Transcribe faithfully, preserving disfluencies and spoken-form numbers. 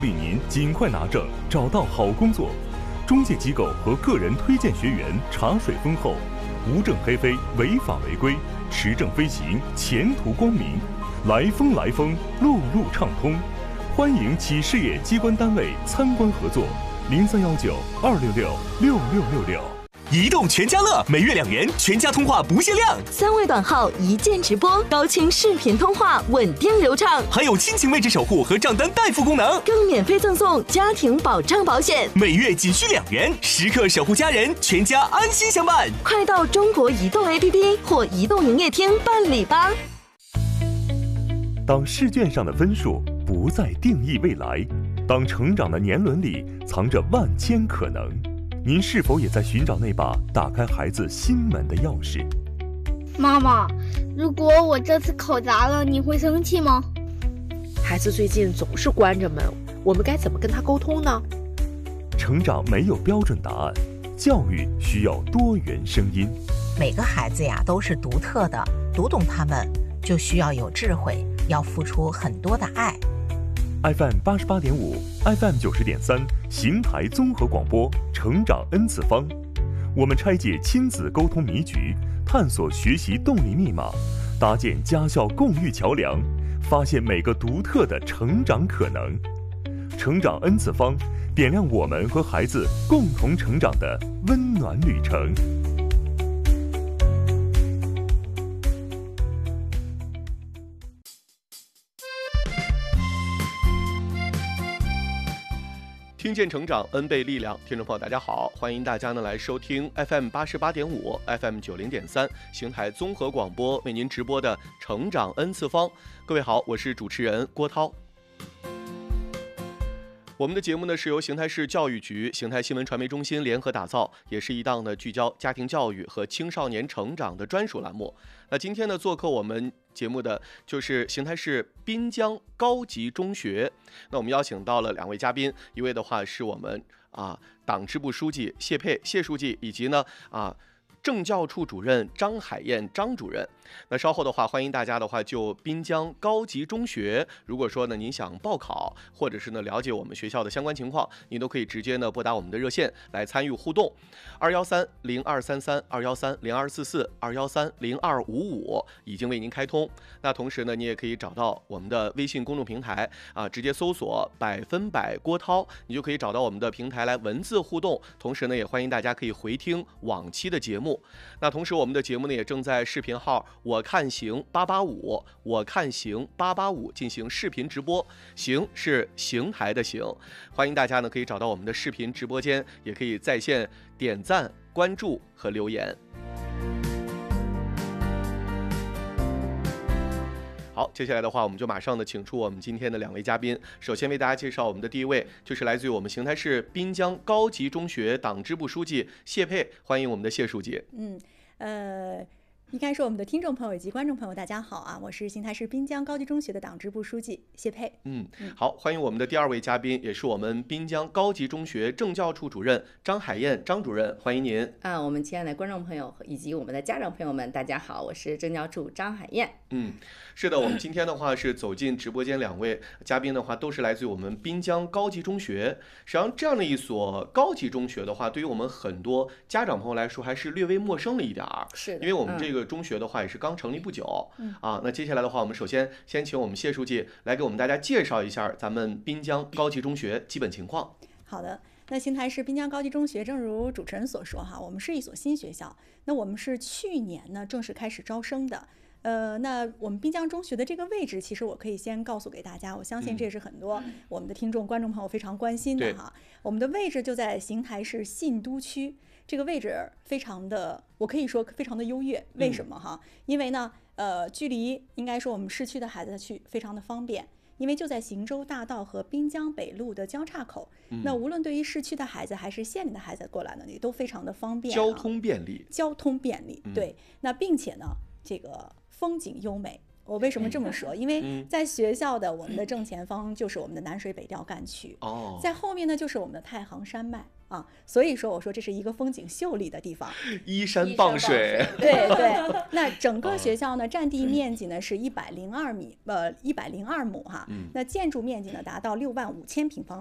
令您尽快拿证，找到好工作。中介机构和个人推荐学员茶水丰厚，无证黑飞，违法违规，持证飞行，前途光明。来风来风，路路畅通。欢迎企事业机关单位参观合作，零三幺九二六六六六六六。 移动全家乐，每月两元，全家通话不限量， 三位短号一键直播，高清视频通话，稳定流畅， 还有亲情位置守护和账单代付功能， 更免费赠送家庭保障保险， 每月仅需两元，时刻守护家人，全家安心相伴。 快到中国移动 A P P 或移动营业厅办理吧。 当试卷上的分数不再定义未来，当成长的年轮里藏着万千可能，您是否也在寻找那把打开孩子心门的钥匙？ 妈妈，如果我这次考砸了，你会生气吗？ 孩子最近总是关着门，我们该怎么跟他沟通呢？ 成长没有标准答案，教育需要多元声音。 每个孩子呀都是独特的，读懂他们就需要有智慧，要付出很多的爱。 F M 八十八点五 ，F M 九十点三，邢台综合广播，成长 N 次方。我们拆解亲子沟通迷局，探索学习动力密码，搭建家校共育桥梁，发现每个独特的成长可能。成长 N 次方，点亮我们和孩子共同成长的温暖旅程。 听见成长 N 倍力量，听众朋友大家好，欢迎大家呢来收听 F M 八十八点五 F M 九零点三邢台综合广播为您直播的成长 N 次方。各位好，我是主持人郭涛。我们的节目呢是由邢台市教育局、邢台新闻传媒中心联合打造，也是一档呢聚焦家庭教育和青少年成长的专属栏目。那今天呢做客我们节目的就是邢台市滨江高级中学。那我们邀请到了两位嘉宾，一位的话是我们啊党支部书记谢佩谢书记，以及呢啊政教处主任张海燕张主任。那稍后的话，欢迎大家的话就滨江高级中学，如果说呢您想报考，或者是呢了解我们学校的相关情况，您都可以直接呢拨打我们的热线来参与互动，二幺三零二三三二幺三零二四四二幺三零二五五已经为您开通。那同时呢，你也可以找到我们的微信公众平台啊，直接搜索百分百郭涛，你就可以找到我们的平台来文字互动。同时呢，也欢迎大家可以回听往期的节目。那同时我们的节目呢也正在视频号我看行八八五，我看行八八五进行视频直播，行是邢台的行，欢迎大家呢可以找到我们的视频直播间，也可以在线点赞、关注和留言。好，接下来的话，我们就马上的请出我们今天的两位嘉宾。首先为大家介绍我们的第一位，就是来自于我们邢台市滨江高级中学党支部书记谢佩，欢迎我们的谢书记。 嗯，呃。应该说我们的听众朋友以及观众朋友大家好啊，我是邢台市滨江高级中学的党支部书记谢佩。 嗯，好，欢迎我们的第二位嘉宾，也是我们滨江高级中学政教处主任张海燕张主任，欢迎您。 啊，我们亲爱的观众朋友以及我们的家长朋友们，大家好，我是政教处张海燕。 嗯，是的，我们今天的话是走进直播间，两位嘉宾的话都是来自于我们滨江高级中学。实际上，这样的一所高级中学的话，对于我们很多家长朋友来说，还是略微陌生了一点儿。 是， 因为我们这个中学的话也是刚成立不久。 嗯啊，那接下来的话，我们首先先请我们谢书记来给我们大家介绍一下咱们滨江高级中学基本情况。 好的。那邢台市滨江高级中学，正如主持人所说哈，我们是一所新学校。那我们是去年呢正式开始招生的。呃，那我们滨江中学的这个位置，其实我可以先告诉给大家，我相信这是很多我们的听众、观众朋友非常关心的哈。我们的位置就在邢台市信都区，这个位置非常的，我可以说非常的优越。为什么哈？因为呢，呃，距离应该说我们市区的孩子去非常的方便。因为就在行舟大道和滨江北路的交叉口，嗯、那无论对于市区的孩子还是县里的孩子过来呢，也都非常的方便、啊， 交通便利， 交通便利， 嗯、 对。那并且呢，这个风景优美。我为什么这么说？因为在学校的我们的正前方就是我们的南水北调干区， 哦， 在后面呢就是我们的太行山脉。 啊，所以说我说这是一个风景秀丽的地方， 依山傍水。 对对，那整个学校呢，占地面积呢是一百零二米，呃，一百零二亩哈，那建筑面积呢达到六万五千平方。